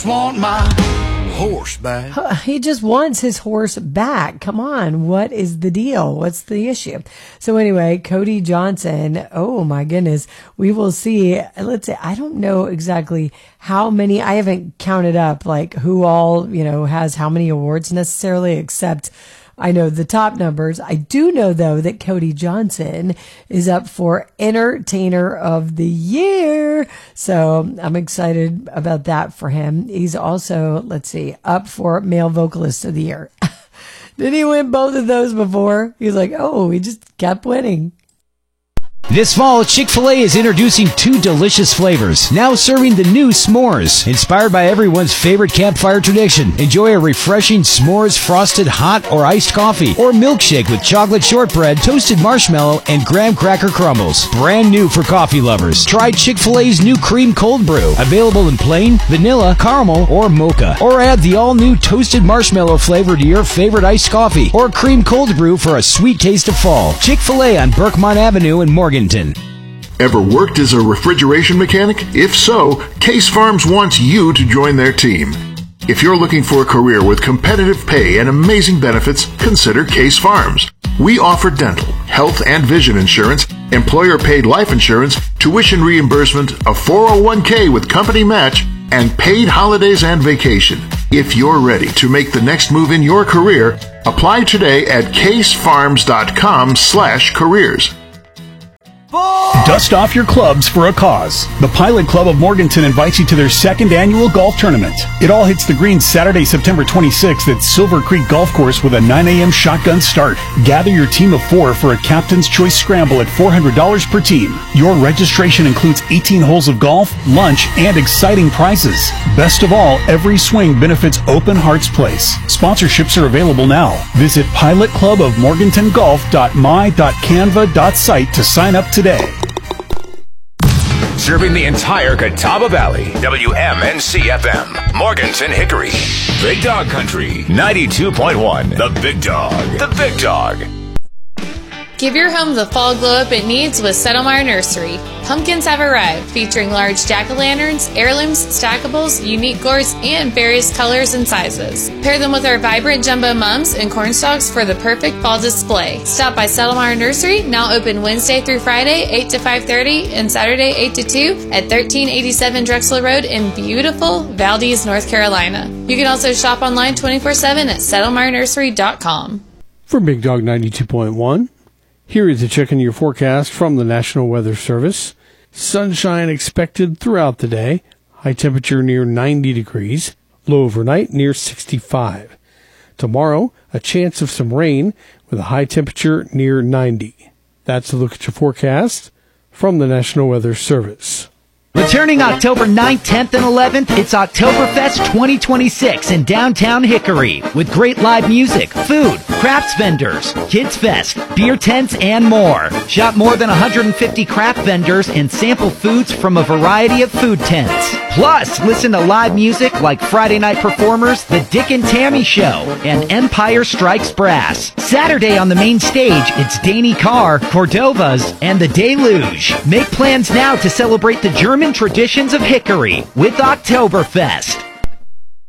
Want my horse back. He just wants his horse back. Come on. What is the deal? What's the issue? So anyway, Cody Johnson, oh my goodness, we will see. Let's say, I don't know exactly how many, I haven't counted up like who all, has how many awards necessarily, except I know the top numbers. I do know, though, that Cody Johnson is up for Entertainer of the Year. So I'm excited about that for him. He's also, up for Male Vocalist of the Year. Didn't he win both of those before? He's like, he just kept winning. This fall, Chick-fil-A is introducing 2 delicious flavors, now serving the new s'mores. Inspired by everyone's favorite campfire tradition, enjoy a refreshing s'mores frosted hot or iced coffee, or milkshake with chocolate shortbread, toasted marshmallow, and graham cracker crumbles. Brand new for coffee lovers. Try Chick-fil-A's new cream cold brew, available in plain, vanilla, caramel, or mocha. Or add the all-new toasted marshmallow flavor to your favorite iced coffee, or cream cold brew for a sweet taste of fall. Chick-fil-A on Berkmont Avenue in Morganton. Ever worked as a refrigeration mechanic? If so, Case Farms wants you to join their team. If you're looking for a career with competitive pay and amazing benefits, consider Case Farms. We offer dental, health and vision insurance, employer-paid life insurance, tuition reimbursement, a 401k with company match, and paid holidays and vacation. If you're ready to make the next move in your career, apply today at casefarms.com/careers. Dust off your clubs for a cause. The Pilot Club of Morganton invites you to their 2nd annual golf tournament. It all hits the green Saturday, September 26th at Silver Creek Golf Course with a 9 a.m. shotgun start. Gather your team of 4 for a Captain's Choice Scramble at $400 per team. Your registration includes 18 holes of golf, lunch, and exciting prizes. Best of all, every swing benefits Open Hearts Place. Sponsorships are available now. Visit pilotclubofmorgantongolf.my.canva.site to sign up today. Serving the entire Catawba Valley. WMNC-FM. Morganton Hickory. Big Dog Country. 92.1. The Big Dog. The Big Dog. Give your home the fall glow-up it needs with Settlemyre Nursery. Pumpkins have arrived, featuring large jack-o'-lanterns, heirlooms, stackables, unique gourds, and various colors and sizes. Pair them with our vibrant jumbo mums and cornstalks for the perfect fall display. Stop by Settlemyre Nursery, now open Wednesday through Friday, 8 to 5:30, and Saturday, 8 to 2, at 1387 Drexel Road in beautiful Valdez, North Carolina. You can also shop online 24/7 at settlemyrenursery.com. For Big Dog 92.1, here is a check in your forecast from the National Weather Service. Sunshine expected throughout the day. High temperature near 90 degrees. Low overnight near 65. Tomorrow, a chance of some rain with a high temperature near 90. That's a look at your forecast from the National Weather Service. Returning October 9th, 10th, and 11th, it's Oktoberfest 2026 in downtown Hickory with great live music, food, crafts vendors, kids fest, beer tents, and more. Shop more than 150 craft vendors and sample foods from a variety of food tents. Plus, listen to live music like Friday night performers, The Dick and Tammy Show, and Empire Strikes Brass. Saturday on the main stage, it's Danny Carr, Cordovas, and The Deluge. Make plans now to celebrate the German traditions of Hickory with Oktoberfest.